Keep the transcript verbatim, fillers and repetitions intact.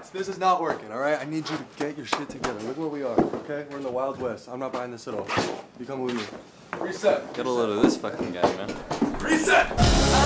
Max, this is not working, all right? I need you to get your shit together. Look where we are, okay? We're in the Wild West. I'm not buying this at all. You come with me. Reset. Get a load of this fucking guy, man. Reset!